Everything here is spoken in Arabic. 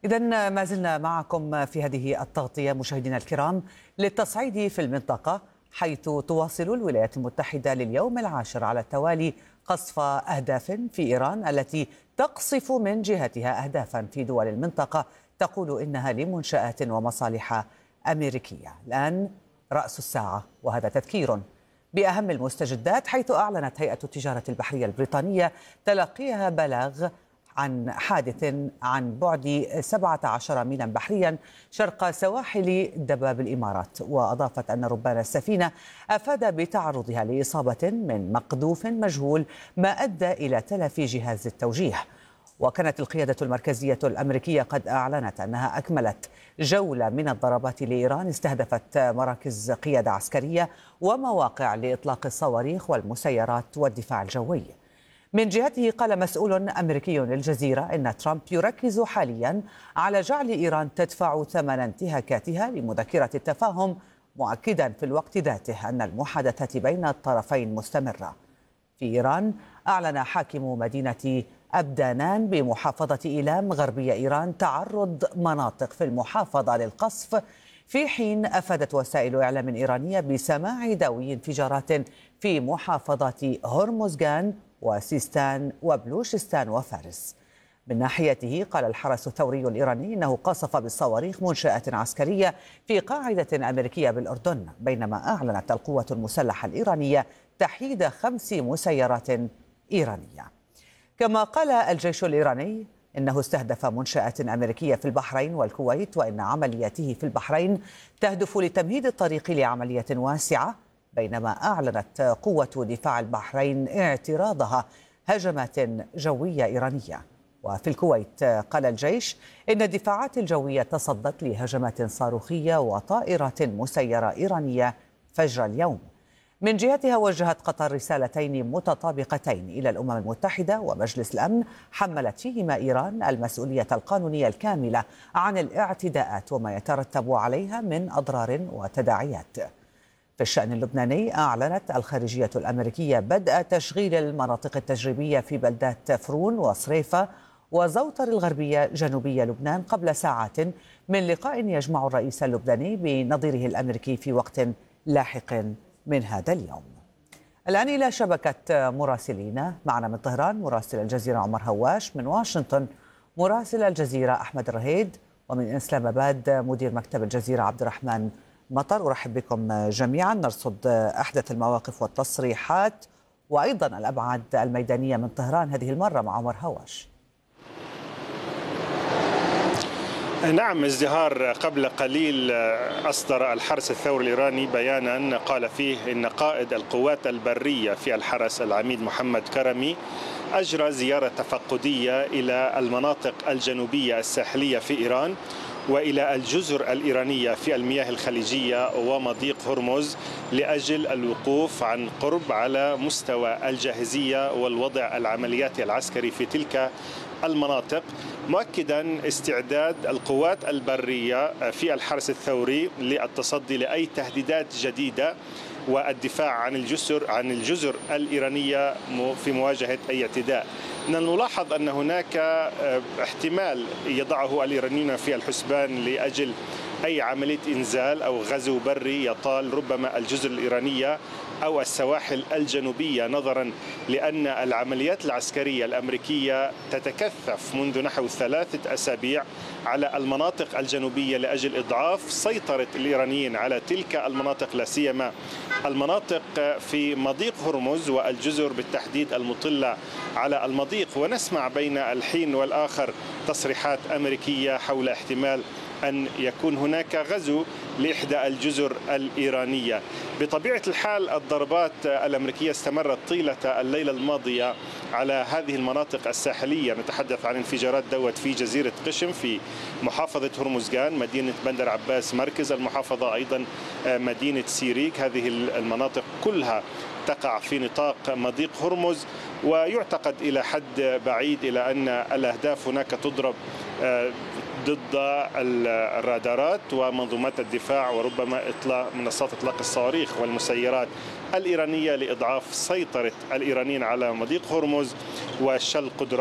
إذن ما زلنا معكم في هذه التغطية مشاهدينا الكرام للتصعيد في المنطقة، حيث تواصل الولايات المتحدة لليوم العاشر على التوالي قصف أهداف في إيران التي تقصف من جهتها أهدافا في دول المنطقة تقول إنها لمنشآت ومصالح أمريكية. الآن رأس الساعة وهذا تذكير بأهم المستجدات، حيث أعلنت هيئة التجارة البحرية البريطانية تلقيها بلاغ عن حادث عن بعد 17 ميلا بحريا شرق سواحل دباب الإمارات، وأضافت أن ربان السفينة أفاد بتعرضها لإصابة من مقذوف مجهول ما أدى إلى تلف جهاز التوجيه. وكانت القيادة المركزية الأمريكية قد أعلنت أنها أكملت جولة من الضربات لإيران استهدفت مراكز قيادة عسكرية ومواقع لإطلاق الصواريخ والمسيرات والدفاع الجوي. من جهته قال مسؤول أمريكي للجزيرة إن ترامب يركز حاليا على جعل إيران تدفع ثمن انتهاكاتها لمذكرة التفاهم، مؤكدا في الوقت ذاته أن المحادثات بين الطرفين مستمرة. في إيران أعلن حاكم مدينة أبدانان بمحافظة إيلام غربية إيران تعرض مناطق في المحافظة للقصف، في حين أفادت وسائل إعلام إيرانية بسماع دوي انفجارات في محافظات هرمزغان وسيستان وبلوشستان وفارس. من ناحيته قال الحرس الثوري الإيراني إنه قصف بالصواريخ منشآت عسكرية في قاعدة أمريكية بالأردن، بينما أعلنت القوة المسلحة الإيرانية تحييد 5 مسيرات إيرانية. كما قال الجيش الإيراني إنه استهدف منشآت أمريكية في البحرين والكويت، وإن عملياته في البحرين تهدف لتمهيد الطريق لعملية واسعة، بينما أعلنت قوة دفاع البحرين اعتراضها هجمات جوية إيرانية. وفي الكويت قال الجيش إن الدفاعات الجوية تصدت لهجمات صاروخية وطائرات مسيرة إيرانية فجر اليوم. من جهتها وجهت قطر رسالتين متطابقتين إلى الأمم المتحدة ومجلس الأمن حملت فيهما إيران المسؤولية القانونية الكاملة عن الاعتداءات وما يترتب عليها من أضرار وتداعيات. في الشأن اللبناني أعلنت الخارجية الأمريكية بدء تشغيل المناطق التجريبية في بلدات فرون وصريفة وزوطر الغربية جنوبية لبنان قبل ساعات من لقاء يجمع الرئيس اللبناني بنظيره الأمريكي في وقت لاحق من هذا اليوم. الآن إلى شبكة مراسلينا، معنا من طهران مراسل الجزيرة عمر هواش، من واشنطن مراسل الجزيرة أحمد الرهيد، ومن إسلام آباد مدير مكتب الجزيرة عبد الرحمن مطر. أرحب بكم جميعا، نرصد أحدث المواقف والتصريحات وأيضا الأبعاد الميدانية من طهران هذه المرة مع عمر هواش. نعم ازدهار، قبل قليل أصدر الحرس الثوري الإيراني بيانا قال فيه إن قائد القوات البرية في الحرس العميد محمد كرمي أجرى زيارة تفقدية إلى المناطق الجنوبية الساحلية في إيران وإلى الجزر الإيرانية في المياه الخليجية ومضيق هرمز لأجل الوقوف عن قرب على مستوى الجاهزية والوضع العملياتي العسكري في تلك المناطق، مؤكدا استعداد القوات البرية في الحرس الثوري للتصدي لأي تهديدات جديدة والدفاع عن الجزر الإيرانية في مواجهة أي اعتداء. نلاحظ أن هناك احتمال يضعه الإيرانيون في الحسبان لأجل أي عملية إنزال أو غزو بري يطال ربما الجزر الإيرانية أو السواحل الجنوبية، نظرا لأن العمليات العسكرية الأمريكية تتكثف منذ نحو 3 أسابيع على المناطق الجنوبية لأجل إضعاف سيطرة الإيرانيين على تلك المناطق، لا سيما المناطق في مضيق هرمز والجزر بالتحديد المطلة على المضيق. ونسمع بين الحين والآخر تصريحات أمريكية حول احتمال أن يكون هناك غزو لإحدى الجزر الإيرانية. بطبيعة الحال الضربات الأمريكية استمرت طيلة الليلة الماضية على هذه المناطق الساحلية. نتحدث عن انفجارات دوت في جزيرة قشم في محافظة هرمزغان، مدينة بندر عباس مركز المحافظة، أيضا مدينة سيريك. هذه المناطق كلها تقع في نطاق مضيق هرمز، ويعتقد إلى حد بعيد إلى أن الأهداف هناك تضرب ضد الرادارات ومنظومات الدفاع وربما منصات إطلاق الصواريخ والمسيرات الإيرانية لإضعاف سيطرة الإيرانيين على مضيق هرمز وشل قدرات